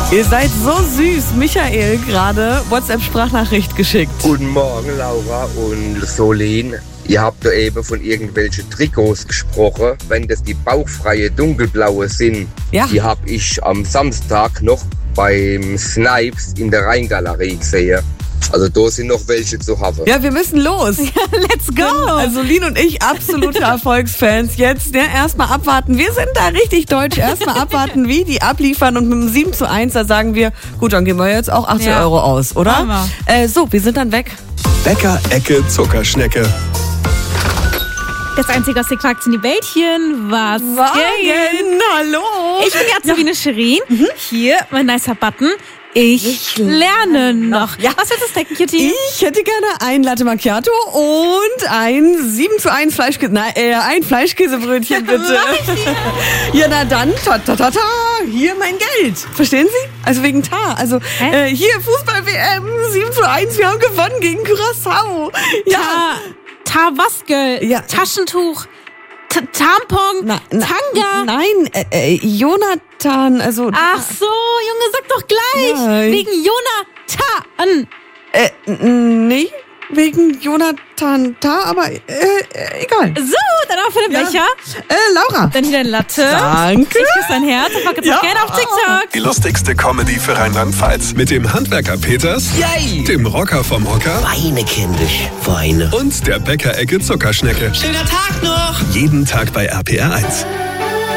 Ihr seid so süß. Michael gerade WhatsApp-Sprachnachricht geschickt. Guten Morgen, Laura und Solin. Ihr habt da eben von irgendwelchen Trikots gesprochen. Wenn das die bauchfreie dunkelblaue sind, Ja. die habe ich am Samstag noch beim Snipes in der Rheingalerie gesehen. Also da sind noch welche zu haben. Ja, wir müssen los. Let's go! Also Lin und ich, absolute Erfolgsfans. Jetzt erstmal abwarten. Wir sind da richtig deutsch. Erstmal abwarten, wie die abliefern. Und mit dem 7:1, da sagen wir, gut, dann geben wir jetzt auch 80 Ja. Euro aus, oder? Hammer. So, wir sind dann weg. Bäcker-Ecke Zuckerschnecke. Das einzige, was ihr fragt, sind die Bällchen. Was geht? Wagen, hallo. Ich bin Sabine Scherin. Hier, mein nicer Button. Ich lerne noch. Ja. Was willst du snacken, Cutie? Ich hätte gerne ein Latte Macchiato und ein 7:1 ein Fleischkäsebrötchen, bitte. Ja, na dann, ta. Hier mein Geld. Verstehen Sie? Also wegen Ta. Also hier Fußball-WM 7:1. Wir haben gewonnen gegen Curaçao. Ja. Tawaske, Ja. Taschentuch, Tampon, Tanga. Nein, Jonathan, also... Ach so, Junge, sag doch gleich. Ja. Wegen Jonathan. Nee, wegen Jonathan Ta, aber egal. So, dann auch für den Ja. Becher. Laura. Dann hier dein Latte. Danke. Ich küsse dein Herz und pack jetzt auch gerne auf TikTok. Die lustigste Comedy für Rheinland-Pfalz. Mit dem Handwerker Peters, Yay! dem Rocker vom Hocker Weine, kindisch, Weine. und der Bäcker-Ecke Zuckerschnecke. Schöner Tag noch! Jeden Tag bei RPR 1.